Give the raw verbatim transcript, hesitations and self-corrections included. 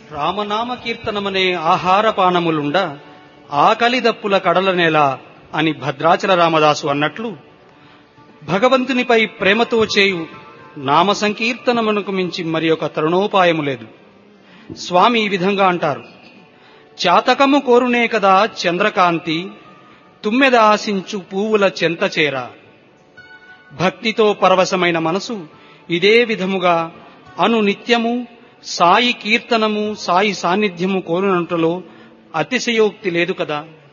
రామనామ కీర్తనమనే ఆహారపానములుండ ఆకలిదప్పుల కడలనేలా అని భద్రాచల రామదాసు అన్నట్లు భగవంతునిపై ప్రేమతో చేయు నామ సంకీర్తనమునకు మించి మరి ఒక తరుణోపాయము లేదు. స్వామి ఈ విధంగా అంటారు: చాతకము కోరునే కదా చంద్రకాంతి, తుమ్మెద ఆశించు పువ్వుల చెంతచేర. భక్తితో పరవశమైన మనసు ఇదే విధముగా అను నిత్యము సాయి కీర్తనము సాయి సాన్నిధ్యము కోరునంటలో అతిశయోక్తి లేదు కదా.